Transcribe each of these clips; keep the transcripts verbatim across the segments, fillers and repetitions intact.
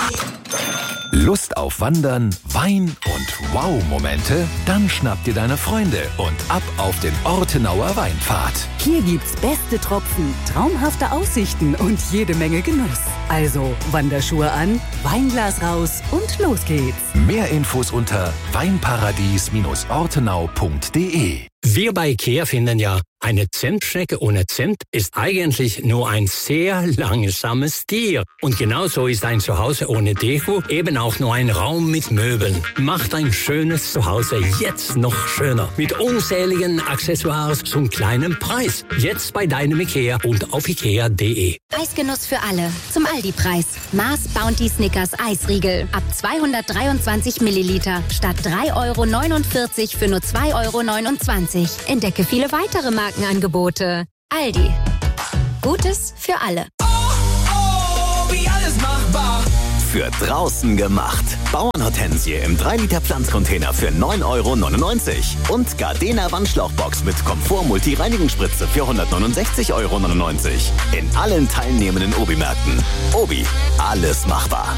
Lust auf Wandern, Wein und Wow-Momente? Dann schnapp dir deine Freunde und ab auf den Ortenauer Weinpfad. Hier gibt's beste Tropfen, traumhafte Aussichten und jede Menge Genuss. Also Wanderschuhe an, Weinglas raus und los geht's. Mehr Infos unter weinparadies ortenau punkt de. Wir bei IKEA finden ja, eine Zentschnecke ohne Zimt ist eigentlich nur ein sehr langsames Tier. Und genauso ist ein Zuhause ohne Deko eben auch nur ein Raum mit Möbeln. Macht ein schönes Zuhause jetzt noch schöner. Mit unzähligen Accessoires zum kleinen Preis. Jetzt bei deinem IKEA und auf ikea punkt de. Eisgenuss für alle. Zum Aldi-Preis. Mars Bounty Snickers Eisriegel. Ab zweihundertdreiundzwanzig Milliliter statt drei Euro neunundvierzig für nur zwei Euro neunundzwanzig. Entdecke viele weitere Markenangebote. Aldi. Gutes für alle. Oh, oh, wie alles machbar. Für draußen gemacht. Bauernhortensie im drei Liter Pflanzcontainer für neun Euro neunundneunzig. Und Gardena Wandschlauchbox mit Komfort-Multi-Reinigungsspritze für hundertneunundsechzig Euro neunundneunzig. In allen teilnehmenden Obi-Märkten. Obi, alles machbar.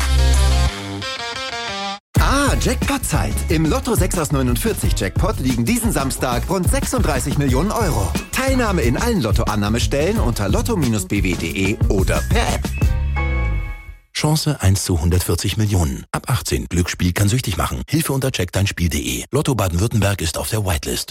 Ah, Jackpot-Zeit. Im Lotto sechs aus neunundvierzig Jackpot liegen diesen Samstag rund sechsunddreißig Millionen Euro. Teilnahme in allen Lottoannahmestellen unter lotto Bindestrich b w punkt de oder per App. Chance eins zu hundertvierzig Millionen. Ab achtzehn. Glücksspiel kann süchtig machen. Hilfe unter check dein spiel punkt de. Lotto Baden-Württemberg ist auf der Whitelist.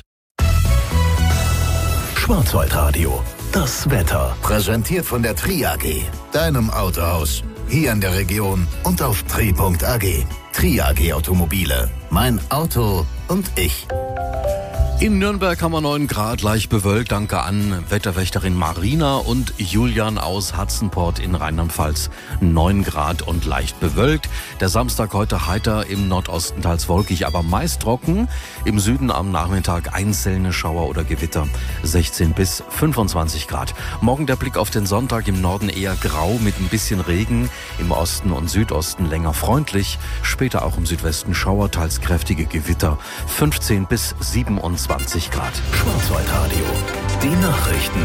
Schwarzwaldradio. Das Wetter. Präsentiert von der Tri A G. Deinem Autohaus. Hier in der Region und auf tri punkt a g. Tri A G Automobile. Mein Auto und ich. In Nürnberg haben wir neun Grad, leicht bewölkt. Danke an Wetterwächterin Marina und Julian aus Hatzenport in Rheinland-Pfalz. neun Grad und leicht bewölkt. Der Samstag heute heiter, im Nordosten teils wolkig, aber meist trocken. Im Süden am Nachmittag einzelne Schauer oder Gewitter. sechzehn bis fünfundzwanzig Grad. Morgen der Blick auf den Sonntag, im Norden eher grau mit ein bisschen Regen. Im Osten und Südosten länger freundlich. Später auch im Südwesten Schauer, teils kräftige Gewitter. fünfzehn bis siebenundzwanzig Grad. Schwarzwaldradio. Die Nachrichten.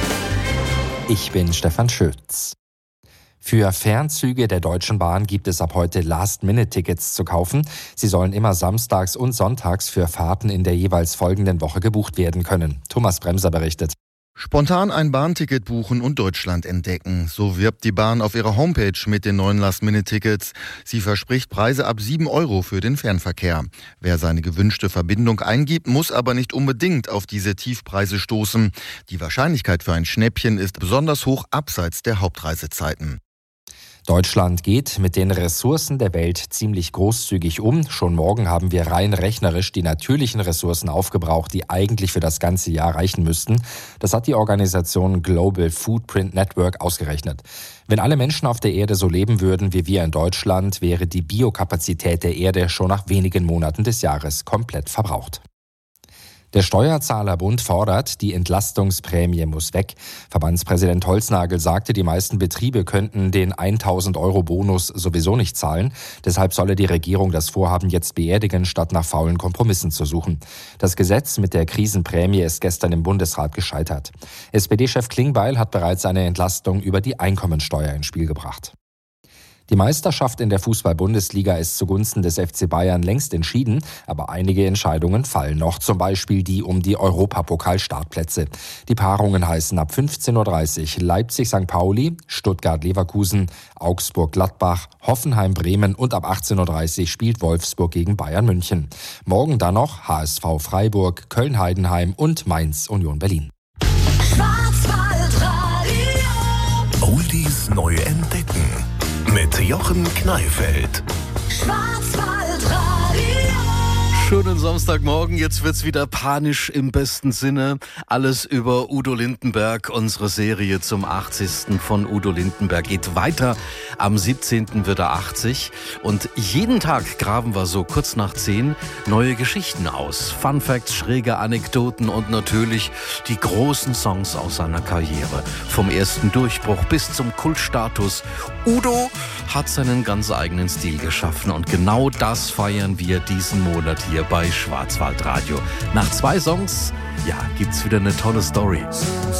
Ich bin Stefan Schütz. Für Fernzüge der Deutschen Bahn gibt es ab heute Last-Minute-Tickets zu kaufen. Sie sollen immer samstags und sonntags für Fahrten in der jeweils folgenden Woche gebucht werden können. Thomas Bremser berichtet. Spontan ein Bahnticket buchen und Deutschland entdecken. So wirbt die Bahn auf ihrer Homepage mit den neuen Last-Minute-Tickets. Sie verspricht Preise ab sieben Euro für den Fernverkehr. Wer seine gewünschte Verbindung eingibt, muss aber nicht unbedingt auf diese Tiefpreise stoßen. Die Wahrscheinlichkeit für ein Schnäppchen ist besonders hoch abseits der Hauptreisezeiten. Deutschland geht mit den Ressourcen der Welt ziemlich großzügig um. Schon morgen haben wir rein rechnerisch die natürlichen Ressourcen aufgebraucht, die eigentlich für das ganze Jahr reichen müssten. Das hat die Organisation Global Footprint Network ausgerechnet. Wenn alle Menschen auf der Erde so leben würden wie wir in Deutschland, wäre die Biokapazität der Erde schon nach wenigen Monaten des Jahres komplett verbraucht. Der Steuerzahlerbund fordert, die Entlastungsprämie muss weg. Verbandspräsident Holznagel sagte, die meisten Betriebe könnten den tausend Euro Bonus sowieso nicht zahlen. Deshalb solle die Regierung das Vorhaben jetzt beerdigen, statt nach faulen Kompromissen zu suchen. Das Gesetz mit der Krisenprämie ist gestern im Bundesrat gescheitert. S P D-Chef Klingbeil hat bereits eine Entlastung über die Einkommensteuer ins Spiel gebracht. Die Meisterschaft in der Fußball-Bundesliga ist zugunsten des F C Bayern längst entschieden, aber einige Entscheidungen fallen noch, zum Beispiel die um die Europapokal-Startplätze. Die Paarungen heißen ab fünfzehn Uhr dreißig Leipzig-Sankt Pauli, Stuttgart-Leverkusen, Augsburg-Gladbach, Hoffenheim-Bremen und ab achtzehn Uhr dreißig spielt Wolfsburg gegen Bayern München. Morgen dann noch H S V Freiburg, Köln-Heidenheim und Mainz-Union Berlin. Oldies neu entdecken. Mit Jochen Kneifeld. Schönen Samstagmorgen, jetzt wird's wieder panisch im besten Sinne. Alles über Udo Lindenberg. Unsere Serie zum achtzigsten von Udo Lindenberg geht weiter. Am siebzehnten wird er achtzig. Und jeden Tag graben wir so kurz nach zehn neue Geschichten aus. Fun Facts, schräge Anekdoten und natürlich die großen Songs aus seiner Karriere. Vom ersten Durchbruch bis zum Kultstatus. Udo hat seinen ganz eigenen Stil geschaffen. Und genau das feiern wir diesen Monat hier bei Schwarzwaldradio. Nach zwei Songs, ja, gibt's wieder eine tolle Story.